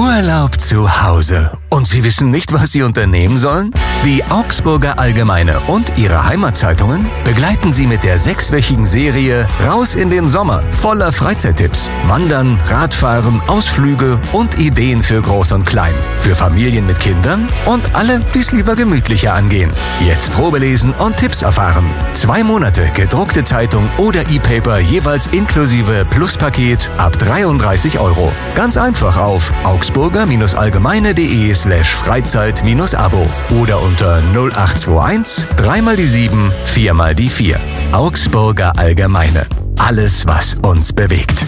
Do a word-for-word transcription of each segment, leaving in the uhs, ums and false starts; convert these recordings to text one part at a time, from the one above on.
Urlaub zu Hause. Und Sie wissen nicht, was Sie unternehmen sollen? Die Augsburger Allgemeine und ihre Heimatzeitungen begleiten Sie mit der sechswöchigen Serie Raus in den Sommer voller Freizeittipps. Wandern, Radfahren, Ausflüge und Ideen für Groß und Klein. Für Familien mit Kindern und alle, die es lieber gemütlicher angehen. Jetzt Probelesen und Tipps erfahren. Zwei Monate gedruckte Zeitung oder E-Paper jeweils inklusive Pluspaket ab dreiunddreißig Euro. Ganz einfach auf augsburger-allgemeine.de slash Freizeit-Abo oder unter null acht zwei eins drei mal die sieben, vier mal die vier. Augsburger Allgemeine. Alles, was uns bewegt.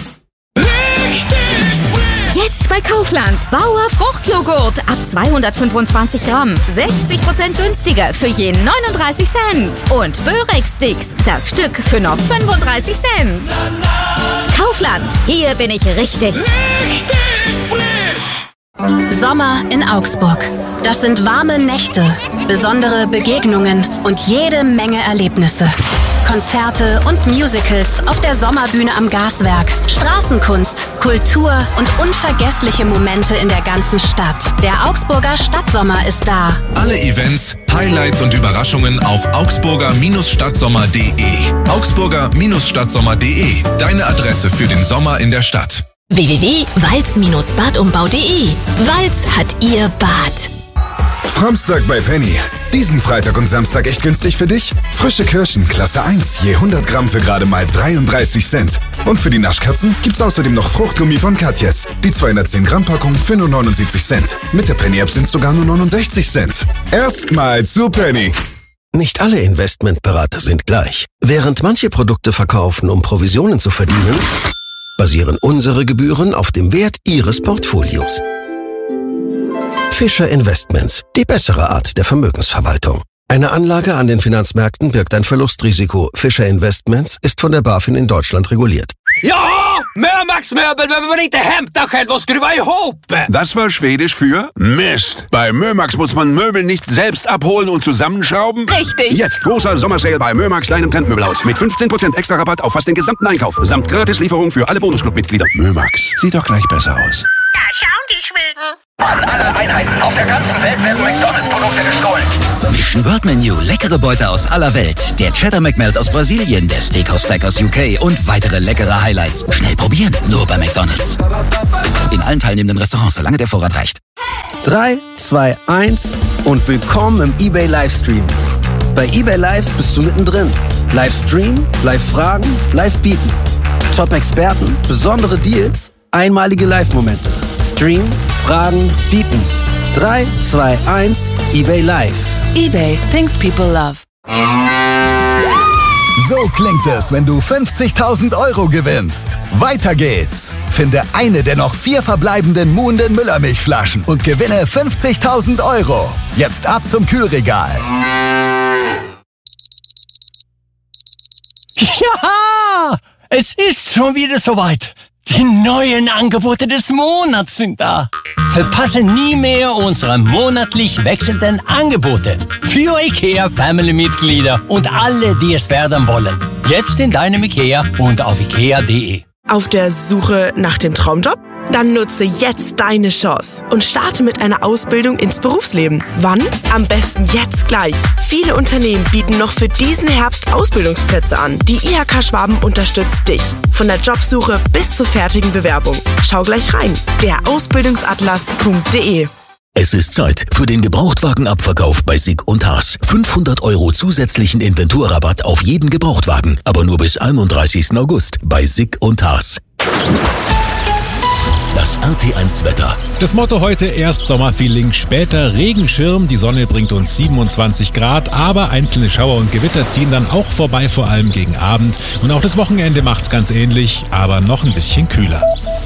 Jetzt bei Kaufland. Bauer Fruchtjoghurt ab zweihundertfünfundzwanzig Gramm. sechzig Prozent günstiger für je neununddreißig Cent. Und Börex-Sticks, das Stück für nur fünfunddreißig Cent. Kaufland, hier bin ich richtig. Richtig frisch. Sommer in Augsburg. Das sind warme Nächte, besondere Begegnungen und jede Menge Erlebnisse. Konzerte und Musicals auf der Sommerbühne am Gaswerk, Straßenkunst, Kultur und unvergessliche Momente in der ganzen Stadt. Der Augsburger Stadtsommer ist da. Alle Events, Highlights und Überraschungen auf augsburger Stadtsommer punkt de. augsburger Stadtsommer punkt de, deine Adresse für den Sommer in der Stadt. w w w punkt walz badumbau punkt de. Walz hat ihr Bad. Framstag bei Penny. Diesen Freitag und Samstag echt günstig für dich? Frische Kirschen, Klasse eins, je hundert Gramm für gerade mal dreiunddreißig Cent. Und für die Naschkatzen gibt's außerdem noch Fruchtgummi von Katjes. Die zweihundertzehn Gramm Packung für nur neunundsiebzig Cent. Mit der Penny-App sind's sogar nur neunundsechzig Cent. Erstmal zu Penny. Nicht alle Investmentberater sind gleich. Während manche Produkte verkaufen, um Provisionen zu verdienen, basieren unsere Gebühren auf dem Wert Ihres Portfolios. Fischer Investments, die bessere Art der Vermögensverwaltung. Eine Anlage an den Finanzmärkten birgt ein Verlustrisiko. Fischer Investments ist von der BaFin in Deutschland reguliert. Ja, Mömax-Möbel, wenn man inte hämta själv och skruva ihop. Das war Schwedisch für Mist. Bei Mömax muss man Möbel nicht selbst abholen und zusammenschrauben. Richtig. Jetzt großer Sommersale bei Mömax, deinem Trendmöbelhaus. Mit fünfzehn Prozent extra Rabatt auf fast den gesamten Einkauf. Samt Gratislieferung für alle Bonusclub-Mitglieder. Mömax, sieht doch gleich besser aus. Da schauen die Schweden. An alle Einheiten auf der ganzen Welt werden McDonalds-Produkte gestohlen. Mission World Menu, leckere Beute aus aller Welt. Der Cheddar McMelt aus Brasilien, der Steakhouse Stack aus U K und weitere leckere Highlights. Schnell probieren, nur bei McDonalds. In allen teilnehmenden Restaurants, solange der Vorrat reicht. drei, zwei, eins und willkommen im eBay Livestream. Bei eBay Live bist du mittendrin. Livestream, Live-Fragen, Live-Bieten. Top-Experten, besondere Deals, einmalige Live-Momente. Stream, Fragen, Bieten. drei, zwei, eins, eBay Live. eBay, things people love. So klingt es, wenn du fünfzigtausend Euro gewinnst. Weiter geht's. Finde eine der noch vier verbleibenden Muhnden Müllermilchflaschen und gewinne fünfzigtausend Euro. Jetzt ab zum Kühlregal. Ja, es ist schon wieder soweit. Die neuen Angebote des Monats sind da. Verpasse nie mehr unsere monatlich wechselnden Angebote für IKEA Family-Mitglieder und alle, die es werden wollen. Jetzt in deinem IKEA und auf ikea punkt de. Auf der Suche nach dem Traumjob? Dann nutze jetzt deine Chance und starte mit einer Ausbildung ins Berufsleben. Wann? Am besten jetzt gleich. Viele Unternehmen bieten noch für diesen Herbst Ausbildungsplätze an. Die I H K Schwaben unterstützt dich. Von der Jobsuche bis zur fertigen Bewerbung. Schau gleich rein. der ausbildungsatlas punkt de. Es ist Zeit für den Gebrauchtwagenabverkauf bei Sick und Haas. fünfhundert Euro zusätzlichen Inventurrabatt auf jeden Gebrauchtwagen. Aber nur bis einunddreißigsten August bei Sick und Haas. Das R T eins Wetter. Das Motto heute: erst Sommerfeeling, später Regenschirm. Die Sonne bringt uns siebenundzwanzig Grad, aber einzelne Schauer und Gewitter ziehen dann auch vorbei, vor allem gegen Abend. Und auch das Wochenende macht's ganz ähnlich, aber noch ein bisschen kühler.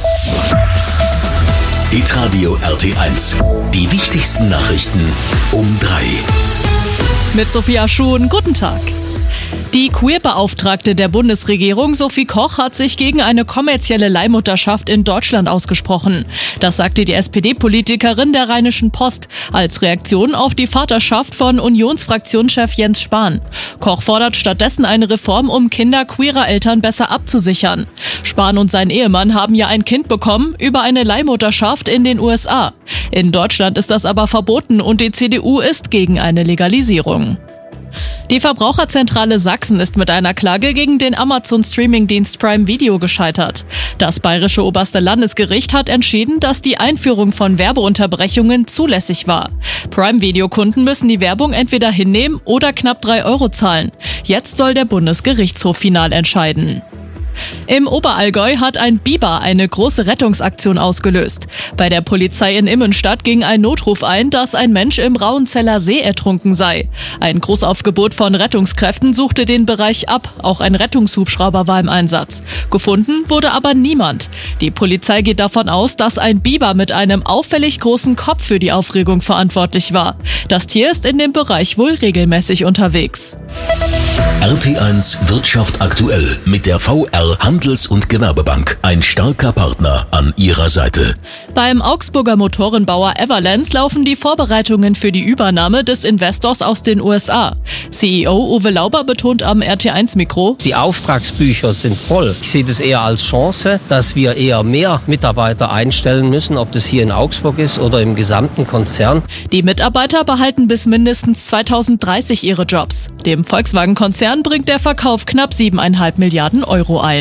Hitradio R T eins. Die wichtigsten Nachrichten um drei. Mit Sophia Schuhn, guten Tag. Die Queer-Beauftragte der Bundesregierung, Sophie Koch, hat sich gegen eine kommerzielle Leihmutterschaft in Deutschland ausgesprochen. Das sagte die S P D-Politikerin der Rheinischen Post als Reaktion auf die Vaterschaft von Unionsfraktionschef Jens Spahn. Koch fordert stattdessen eine Reform, um Kinder queerer Eltern besser abzusichern. Spahn und sein Ehemann haben ja ein Kind bekommen über eine Leihmutterschaft in den U S A. In Deutschland ist das aber verboten und die C D U ist gegen eine Legalisierung. Die Verbraucherzentrale Sachsen ist mit einer Klage gegen den Amazon-Streaming-Dienst Prime Video gescheitert. Das bayerische oberste Landesgericht hat entschieden, dass die Einführung von Werbeunterbrechungen zulässig war. Prime-Video-Kunden müssen die Werbung entweder hinnehmen oder knapp drei Euro zahlen. Jetzt soll der Bundesgerichtshof final entscheiden. Im Oberallgäu hat ein Biber eine große Rettungsaktion ausgelöst. Bei der Polizei in Immenstadt ging ein Notruf ein, dass ein Mensch im Rauenzeller See ertrunken sei. Ein Großaufgebot von Rettungskräften suchte den Bereich ab. Auch ein Rettungshubschrauber war im Einsatz. Gefunden wurde aber niemand. Die Polizei geht davon aus, dass ein Biber mit einem auffällig großen Kopf für die Aufregung verantwortlich war. Das Tier ist in dem Bereich wohl regelmäßig unterwegs. R T eins Wirtschaft aktuell mit der V R Handels- und Gewerbebank. Ein starker Partner an ihrer Seite. Beim Augsburger Motorenbauer Everlands laufen die Vorbereitungen für die Übernahme des Investors aus den U S A. C E O Uwe Lauber betont am R T eins Mikro: Die Auftragsbücher sind voll. Ich sehe das eher als Chance, dass wir eher mehr Mitarbeiter einstellen müssen, ob das hier in Augsburg ist oder im gesamten Konzern. Die Mitarbeiter behalten bis mindestens zweitausenddreißig ihre Jobs. Dem Volkswagen-Konzern bringt der Verkauf knapp siebeneinhalb Milliarden Euro ein.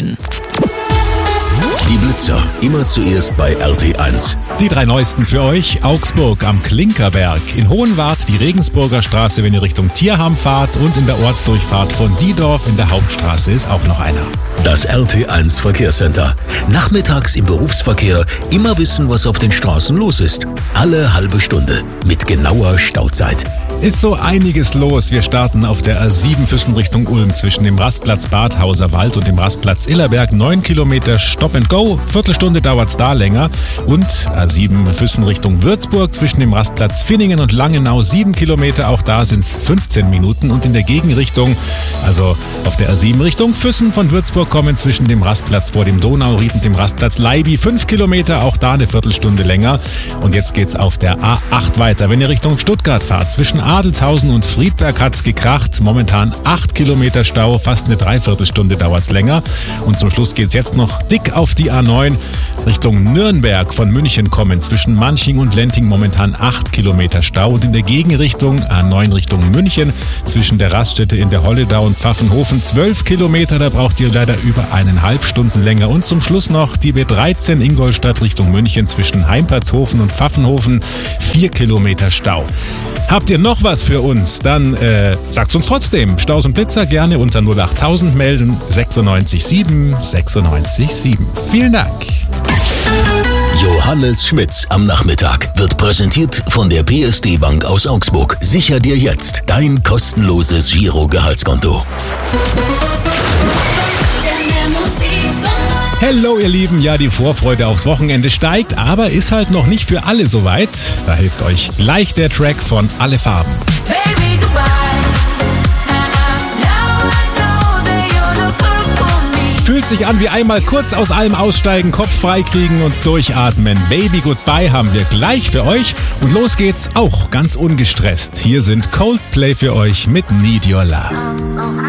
Die Blitzer, immer zuerst bei R T eins. Die drei neuesten für euch: Augsburg am Klinkerberg, in Hohenwart die Regensburger Straße, wenn ihr Richtung Tierham fahrt, und in der Ortsdurchfahrt von Diedorf in der Hauptstraße ist auch noch einer. Das R T eins Verkehrscenter. Nachmittags im Berufsverkehr immer wissen, was auf den Straßen los ist. Alle halbe Stunde mit genauer Stauzeit. Ist so einiges los. Wir starten auf der A sieben Füssen Richtung Ulm zwischen dem Rastplatz Badhauser Wald und dem Rastplatz Illerberg. Neun Kilometer Stop and Go. Viertelstunde dauert's da länger. Und A sieben Füssen Richtung Würzburg zwischen dem Rastplatz Finningen und Langenau. Sieben Kilometer. Auch da sind's fünfzehn Minuten. Und in der Gegenrichtung, also auf der A sieben Richtung Füssen von Würzburg kommen zwischen dem Rastplatz vor dem Donauried und dem Rastplatz Leibi. Fünf Kilometer. Auch da eine Viertelstunde länger. Und jetzt geht's auf der A acht weiter. Wenn ihr Richtung Stuttgart fahrt, zwischen Adelshausen und Friedberg hat's gekracht. Momentan acht Kilometer Stau, fast eine Dreiviertelstunde dauert's länger. Und zum Schluss geht's jetzt noch dick auf die A neun Richtung Nürnberg. Von München kommen zwischen Manching und Lenting momentan acht Kilometer Stau. Und in der Gegenrichtung A neun Richtung München zwischen der Raststätte in der Holledau und Pfaffenhofen zwölf Kilometer. Da braucht ihr leider über eineinhalb Stunden länger. Und zum Schluss noch die B dreizehn Ingolstadt Richtung München zwischen Heimpertshofen und Pfaffenhofen vier Kilometer Stau. Habt ihr noch was für uns? Dann äh, sagt's uns trotzdem. Staus und Blitzer gerne unter null achttausend melden. sechsundneunzig sieben sechsundneunzig sieben. Vielen Dank. Johannes Schmitz am Nachmittag wird präsentiert von der P S D Bank aus Augsburg. Sicher dir jetzt dein kostenloses Giro-Gehaltskonto. Hello ihr Lieben, ja, die Vorfreude aufs Wochenende steigt, aber ist halt noch nicht für alle soweit. Da hilft euch gleich der Track von Alle Farben. Baby, goodbye. Fühlt sich an wie einmal kurz aus allem aussteigen, Kopf frei kriegen und durchatmen. Baby Goodbye haben wir gleich für euch. Und los geht's auch ganz ungestresst. Hier sind Coldplay für euch mit Need Your Love.